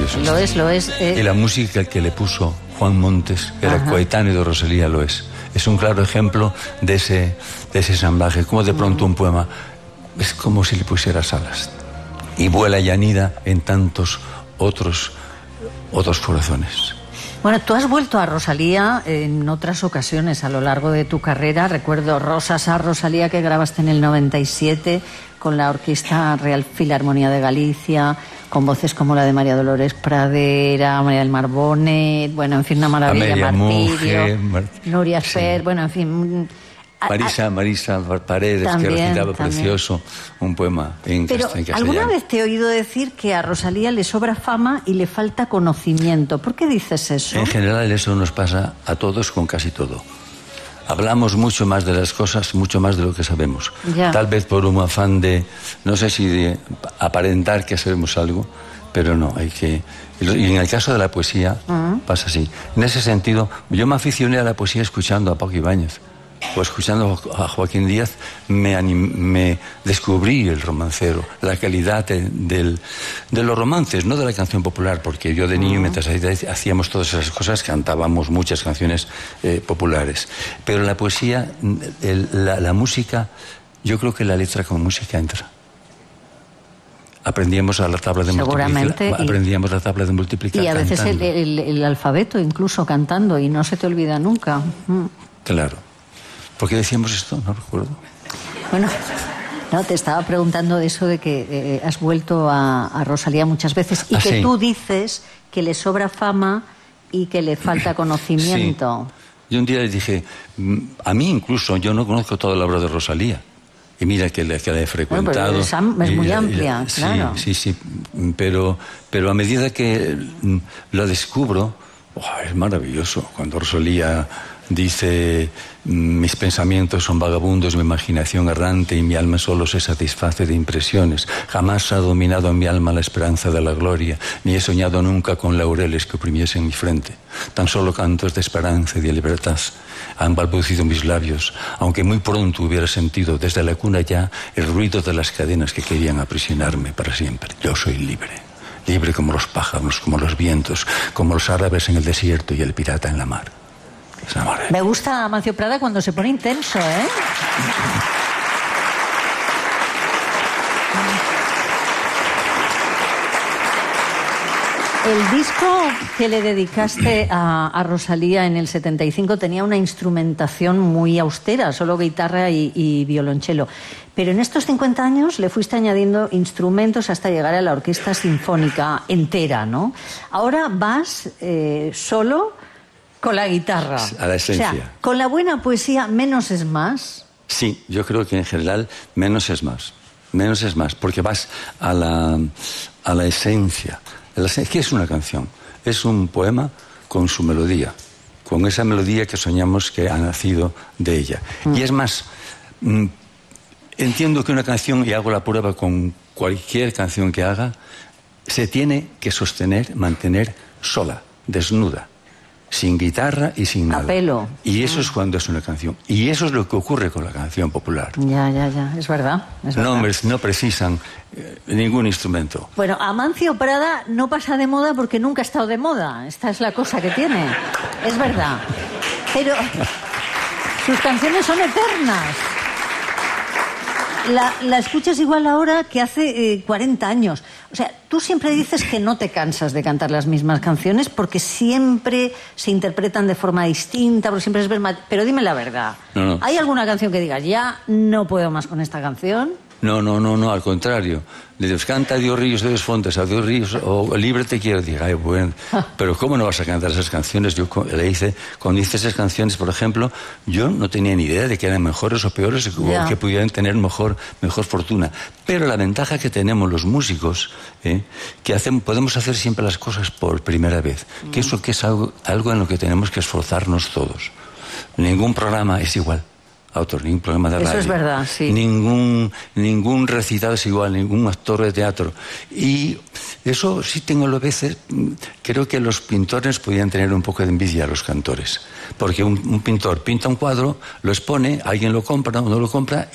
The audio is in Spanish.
maravilloso. Lo es. Y la música que le puso Juan Montes, que era coetáneo de Rosalía, lo es. Es un claro ejemplo de ese ensamblaje, como de pronto un poema es como si le pusieras alas y vuela y anida en tantos otros corazones. Bueno, tú has vuelto a Rosalía en otras ocasiones a lo largo de tu carrera. Recuerdo Rosas a Rosalía, que grabaste en el 97 con la Orquesta Real Filarmonía de Galicia, con voces como la de María Dolores Pradera, María del Mar Bonet, bueno, en fin, una maravilla, Amelia Martirio, Monge, Nuria Fer, bueno, en fin... Marisa Paredes, también, que recitaba precioso un poema en castellano. Pero alguna vez te he oído decir que a Rosalía le sobra fama y le falta conocimiento. ¿Por qué dices eso? En general eso nos pasa a todos con casi todo. Hablamos mucho más de las cosas, mucho más de lo que sabemos. Ya. Tal vez por un afán de, no sé si de aparentar que sabemos algo, pero no, hay que... Y en el caso de la poesía pasa así. En ese sentido, yo me aficioné a la poesía escuchando a Paco Ibáñez. O escuchando a Joaquín Díaz me descubrí el romancero, la calidad de los romances, no de la canción popular, porque yo de niño, mientras hacíamos todas esas cosas, cantábamos muchas canciones populares. Pero la poesía, la música, yo creo que la letra con música entra. Aprendíamos a la tabla de multiplicar. Aprendíamos la tabla de multiplicar. Y a veces el alfabeto, incluso cantando, y no se te olvida nunca. Claro. ¿Por qué decíamos esto? No recuerdo. Bueno, no, te estaba preguntando de eso de que has vuelto a Rosalía muchas veces y que tú dices que le sobra fama y que le falta conocimiento. Sí. Yo un día le dije, a mí incluso, yo no conozco toda la obra de Rosalía. Y mira que la he frecuentado. Bueno, pero es muy amplia, claro. Sí. Pero a medida que la descubro, es maravilloso. Cuando Rosalía dice, mis pensamientos son vagabundos, mi imaginación errante y mi alma solo se satisface de impresiones. Jamás ha dominado en mi alma la esperanza de la gloria, ni he soñado nunca con laureles que oprimiesen mi frente. Tan solo cantos de esperanza y de libertad han balbucido mis labios, aunque muy pronto hubiera sentido desde la cuna ya el ruido de las cadenas que querían aprisionarme para siempre. Yo soy libre, libre como los pájaros, como los vientos, como los árabes en el desierto y el pirata en la mar. Me gusta Amancio Prada cuando se pone intenso, ¿eh? El disco que le dedicaste a Rosalía en el 75 tenía una instrumentación muy austera, solo guitarra y violonchelo. Pero en estos 50 años le fuiste añadiendo instrumentos hasta llegar a la orquesta sinfónica entera, ¿no? Ahora vas solo con la guitarra. A la esencia. O sea, con la buena poesía, menos es más. Sí, yo creo que en general menos es más. Menos es más, porque vas a la esencia. ¿Qué es una canción? Es un poema con su melodía, con esa melodía que soñamos que ha nacido de ella. Y es más, entiendo que una canción, y hago la prueba con cualquier canción que haga, se tiene que sostener, mantener sola, desnuda, sin guitarra y sin nada. A pelo. Y eso es cuando es una canción. Y eso es lo que ocurre con la canción popular. Ya. Es verdad. No precisan ningún instrumento. Bueno, Amancio Prada no pasa de moda porque nunca ha estado de moda. Esta es la cosa que tiene. Es verdad. Pero sus canciones son eternas. La escuchas igual ahora que hace 40 años. O sea, tú siempre dices que no te cansas de cantar las mismas canciones porque siempre se interpretan de forma distinta, porque siempre es pero dime la verdad. No. ¿Hay alguna canción que digas, ya no puedo más con esta canción? No, al contrario. Le dices, canta Dios ríos, Dios fontes, a Dios ríos, o libre te quiero. Digo, ay, bueno, pero ¿cómo no vas a cantar esas canciones? Yo le hice, cuando hice esas canciones, por ejemplo, yo no tenía ni idea de que eran mejores o peores, o que pudieran tener mejor fortuna. Pero la ventaja que tenemos los músicos, que podemos hacer siempre las cosas por primera vez, que eso que es algo en lo que tenemos que esforzarnos todos. Ningún programa es igual. Ningún programa de radio. Eso es verdad, sí. Ningún recitado es igual, ningún actor de teatro. Y eso sí tengo a veces, creo que los pintores podían tener un poco de envidia a los cantores. Porque un pintor pinta un cuadro, lo expone, alguien lo compra o no lo compra,